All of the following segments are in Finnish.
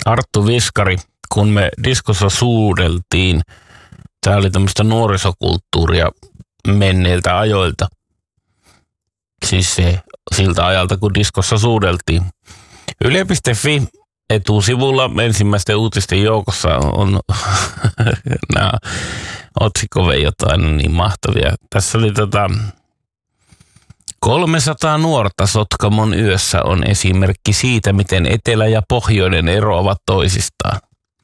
Arttu Viskari, kun me diskossa suudeltiin. Tämä oli tämmöistä nuorisokulttuuria menneiltä ajoilta. Siis se siltä ajalta, kun diskossa suudeltiin. Yle.fi etusivulla ensimmäisten uutisten joukossa on nämä otsikkoveijot aina niin mahtavia. Tässä oli 300 nuorta Sotkamon yössä on esimerkki siitä, miten etelä ja pohjoinen eroavat toisistaan.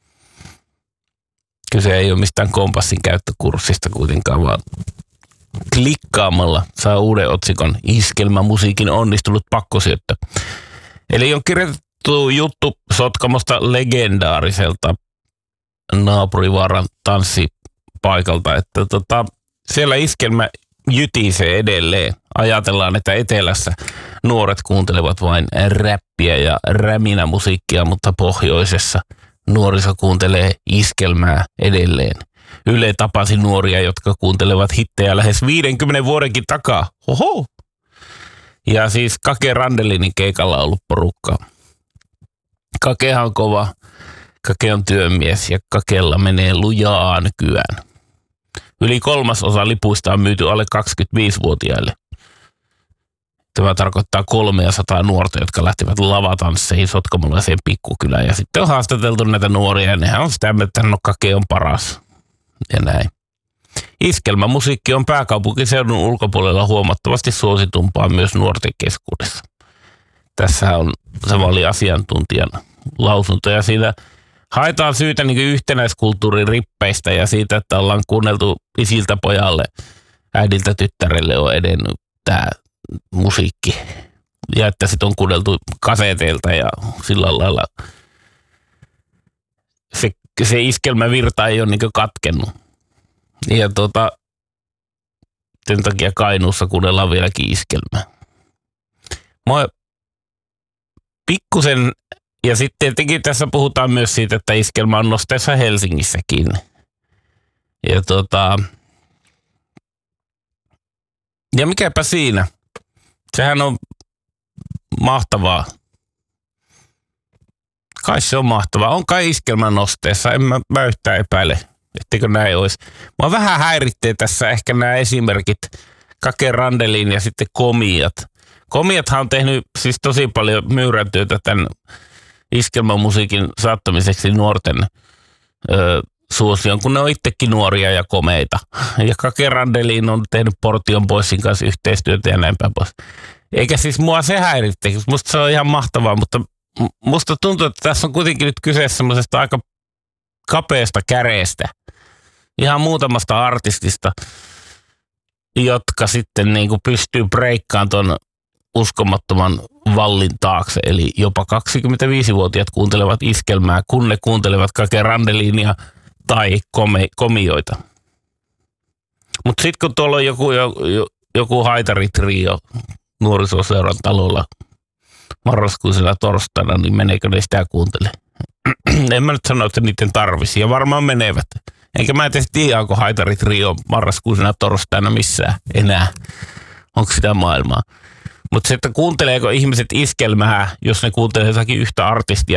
Kyse ei ole mistään kompassin käyttökurssista kuitenkaan, vaan klikkaamalla saa uuden otsikon Iskelmämusiikin onnistunut pakkosyöttö. Eli on kirjoitettu juttu Sotkamosta legendaariselta naapurivaaran tanssipaikalta, että siellä iskelmä jytisee edelleen. Ajatellaan, että etelässä nuoret kuuntelevat vain räppiä ja räminämusiikkia, mutta pohjoisessa nuoriso kuuntelee iskelmää edelleen. Yle tapasi nuoria, jotka kuuntelevat hittejä lähes 50 vuodenkin takaa. Oho! Ja siis Kake Randelinin keikalla on ollut porukkaa. Kakehan on kova, Kake on työmies ja Kakella menee lujaa nykyään. Yli 1/3 lipuista on myyty alle 25-vuotiaille. Tämä tarkoittaa 300 nuorta, jotka lähtivät lavatansseihin sotkamolaiseen pikkukylään. Ja sitten on haastateltu näitä nuoria ja nehän on sitä, että no Kake on paras. Ja näin. Iskelmämusiikki on pääkaupunkiseudun ulkopuolella huomattavasti suositumpaa myös nuorten keskuudessa. Tässä on samalla asiantuntijan lausunto ja siinä haetaan syytä niin yhtenäiskulttuurin rippeistä ja siitä, että ollaan kuunneltu isiltä pojalle, äidiltä tyttärelle on edennyt tämä musiikki. Ja että sitten on kuunneltu kaseteilta ja sillä lailla se iskelmävirta ei ole niin katkennut. Ja sen takia Kainuussa kuunnellaan vieläkin iskelmää. Mä pikkusen, ja sitten tietenkin tässä puhutaan myös siitä, että iskelmä on nosteessa Helsingissäkin. Ja ja mikäpä siinä. Sehän on mahtavaa. Kai se on mahtavaa. On kai iskelmän nosteessa. En mä yhtään epäile, etteikö näin olisi. Mä vähän häiritsee tässä ehkä nämä esimerkit. Kake Randelin ja sitten Komiat. Komiathan on tehnyt siis tosi paljon myyräntyötä tämän iskelmämusiikin saattamiseksi nuorten suosioon, kun ne on itsekin nuoria ja komeita. Ja Kake Randelin on tehnyt Portion Boysin kanssa yhteistyötä ja näin päin pois. Eikä siis mua se häiritte, musta se on ihan mahtavaa, mutta musta tuntuu, että tässä on kuitenkin nyt kyse semmoisesta aika kapeasta käreestä. Ihan muutamasta artistista, jotka sitten niin kuin pystyy breikkaamaan ton uskomattoman vallin taakse. Eli jopa 25-vuotiaat kuuntelevat iskelmää, kun ne kuuntelevat Kake Randelinia tai komioita. Mutta sitten kun tuolla on joku haitaritrio nuorisoseuran talolla marraskuisella torstaina, niin meneekö ne sitä kuuntele? En mä nyt sano, että niiden tarvisi, ja varmaan menevät. Enkä mä tiedä, onko haitaritrio marraskuisena torstaina missään enää. Onko sitä maailmaa? Mutta se, että kuunteleeko ihmiset iskelmää, jos ne kuuntelee jotakin yhtä artistia,